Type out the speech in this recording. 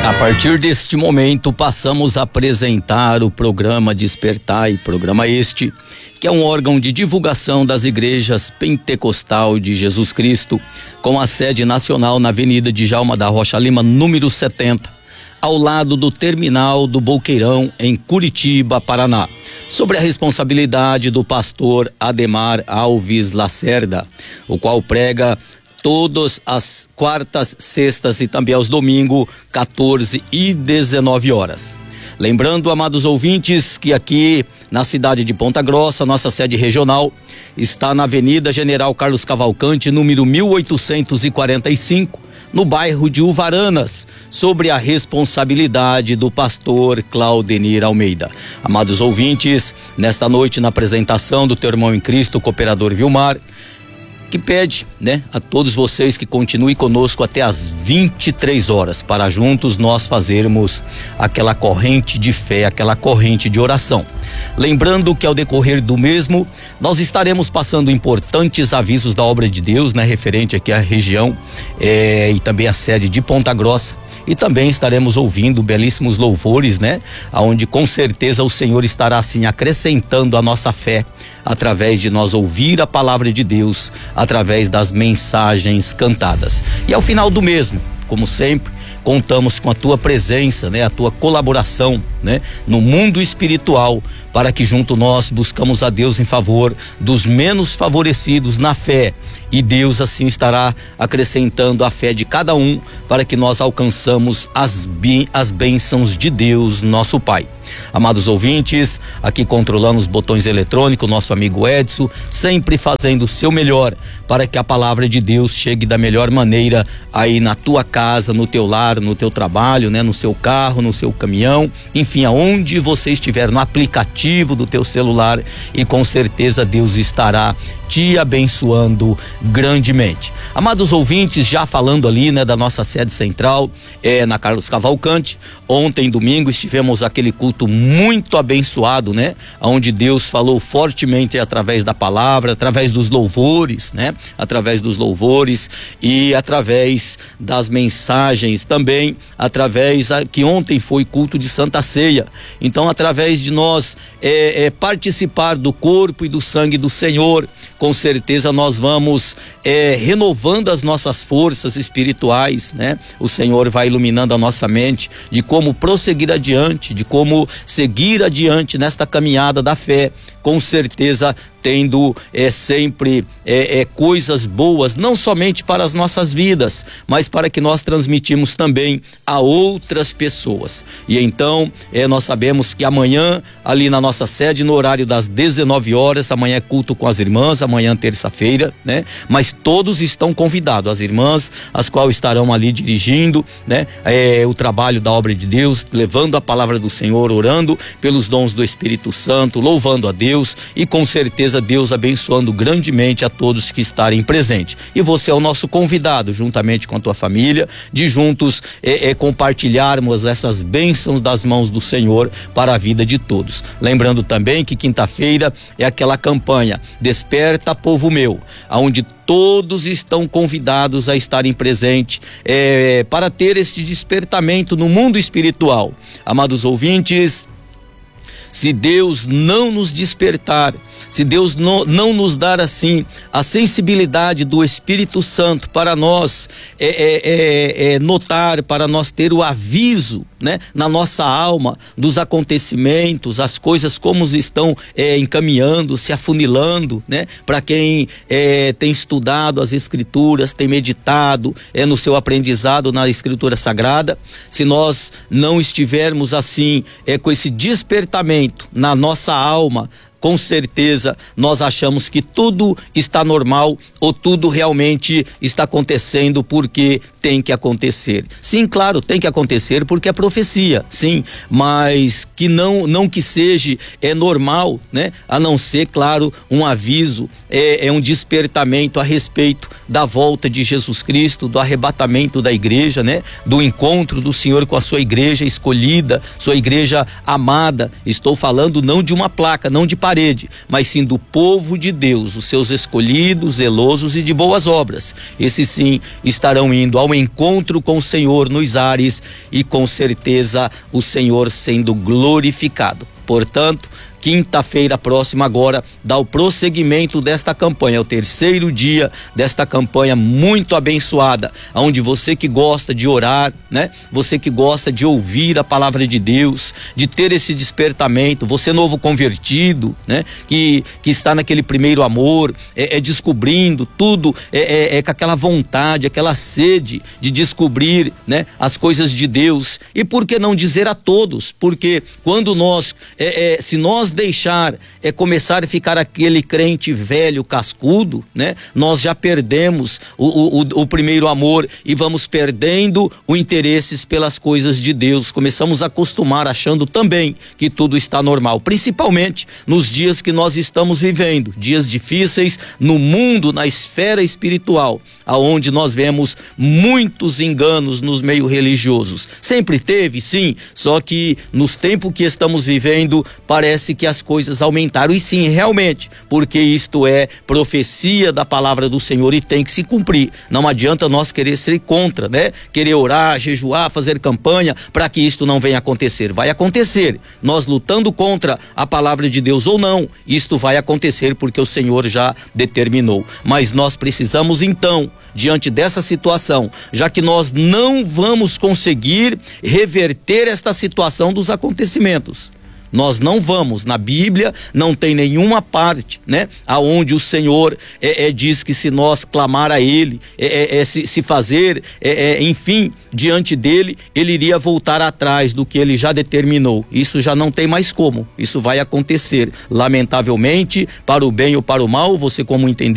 A partir deste momento, passamos a apresentar o programa Despertai, programa este, que é um órgão de divulgação das igrejas Pentecostal de Jesus Cristo, com a sede nacional na Avenida Djalma da Rocha Lima, número 70, ao lado do terminal do Boqueirão, em Curitiba, Paraná, sobre a responsabilidade do pastor Ademar Alves Lacerda, o qual prega todas as quartas, sextas e também aos domingos, 14 e 19 horas. Lembrando, amados ouvintes, que aqui na cidade de Ponta Grossa, nossa sede regional está na Avenida General Carlos Cavalcante, número 1845, no bairro de Uvaranas, sobre a responsabilidade do pastor Claudenir Almeida. Amados ouvintes, nesta noite, na apresentação do teu irmão em Cristo, o cooperador Vilmar, que pede, a todos vocês que continuem conosco até às 23 horas, para juntos nós fazermos aquela corrente de fé, aquela corrente de oração. Lembrando que ao decorrer do mesmo, nós estaremos passando importantes avisos da obra de Deus, referente aqui à região e também à sede de Ponta Grossa. E também estaremos ouvindo belíssimos louvores, aonde com certeza o Senhor estará assim acrescentando a nossa fé, através de nós ouvir a palavra de Deus, através das mensagens cantadas. E ao final do mesmo, como sempre, contamos com a tua presença, a tua colaboração, no mundo espiritual, para que junto nós buscamos a Deus em favor dos menos favorecidos na fé, e Deus assim estará acrescentando a fé de cada um, para que nós alcançamos as bênçãos de Deus, nosso Pai. Amados ouvintes, aqui controlando os botões eletrônicos, nosso amigo Edson, sempre fazendo o seu melhor para que a palavra de Deus chegue da melhor maneira aí na tua casa, no teu lar, no teu trabalho, no seu carro, no seu caminhão, enfim, aonde você estiver, no aplicativo do teu celular, e com certeza Deus estará te abençoando grandemente. Amados ouvintes, já falando ali, da nossa sede central, na Carlos Cavalcante, ontem, domingo, estivemos aquele culto muito abençoado, onde Deus falou fortemente através da palavra, através dos louvores, através dos louvores e através das mensagens também, através que ontem foi culto de Santa Ceia. Então, através de nós participar do corpo e do sangue do Senhor, com certeza nós vamos renovando as nossas forças espirituais, O Senhor vai iluminando a nossa mente de como prosseguir adiante, de como seguir adiante nesta caminhada da fé, com certeza tendo sempre coisas boas, não somente para as nossas vidas, mas para que nós transmitimos também a outras pessoas. E então nós sabemos que amanhã, ali na nossa sede, no horário das 19 horas, amanhã é culto com as irmãs, amanhã terça-feira, mas todos estão convidados, as irmãs, as quais estarão ali dirigindo, o trabalho da obra de Deus, levando a palavra do Senhor, orando pelos dons do Espírito Santo, louvando a Deus, e com certeza Deus abençoando grandemente a todos que estarem presentes. E você é o nosso convidado, juntamente com a tua família, de juntos compartilharmos essas bênçãos das mãos do Senhor para a vida de todos. Lembrando também que quinta-feira é aquela campanha Desperta, Povo Meu, onde todos estão convidados a estarem presentes para ter esse despertamento no mundo espiritual. Amados ouvintes, se Deus não nos despertar, se Deus não nos dar assim a sensibilidade do Espírito Santo para nós notar, para nós ter o aviso, na nossa alma dos acontecimentos, as coisas como estão encaminhando, se afunilando, para quem tem estudado as Escrituras, tem meditado no seu aprendizado na Escritura Sagrada. Se nós não estivermos assim com esse despertamento na nossa alma, com certeza nós achamos que tudo está normal, ou tudo realmente está acontecendo porque tem que acontecer. Sim, claro, tem que acontecer porque é profecia, sim, mas que não que seja normal, a não ser, claro, um aviso, um despertamento a respeito da volta de Jesus Cristo, do arrebatamento da igreja, do encontro do Senhor com a sua igreja escolhida, sua igreja amada. Estou falando não de uma placa, não de parede, mas sim do povo de Deus, os seus escolhidos, zelosos e de boas obras. Esses sim estarão indo ao encontro com o Senhor nos ares e com certeza o Senhor sendo glorificado. Portanto, quinta-feira próxima agora dá o prosseguimento desta campanha, é o terceiro dia desta campanha muito abençoada, onde você que gosta de orar, né? Você que gosta de ouvir a palavra de Deus, de ter esse despertamento, você novo convertido, né? Que está naquele primeiro amor, descobrindo tudo, com aquela vontade, aquela sede de descobrir, né? As coisas de Deus. E por que não dizer a todos? Porque quando nós, se nós deixar começar a ficar aquele crente velho, cascudo, né? Nós já perdemos o primeiro amor e vamos perdendo o interesses pelas coisas de Deus. Começamos a acostumar achando também que tudo está normal, principalmente nos dias que nós estamos vivendo, dias difíceis no mundo, na esfera espiritual, aonde nós vemos muitos enganos nos meios religiosos. Sempre teve, sim, só que nos tempos que estamos vivendo, parece que as coisas aumentaram, e sim, realmente, porque isto é profecia da palavra do Senhor e tem que se cumprir. Não adianta nós querer ser contra, né? Querer orar, jejuar, fazer campanha para que isto não venha acontecer. Vai acontecer, nós lutando contra a palavra de Deus ou não, isto vai acontecer porque o Senhor já determinou. Mas nós precisamos então, diante dessa situação, já que nós não vamos conseguir reverter esta situação dos acontecimentos, nós não vamos, na Bíblia não tem nenhuma parte, né, aonde o Senhor diz que se nós clamar a Ele, se fazer, enfim, diante dele, Ele iria voltar atrás do que Ele já determinou. Isso já não tem mais como, isso vai acontecer, lamentavelmente, para o bem ou para o mal, você como entender.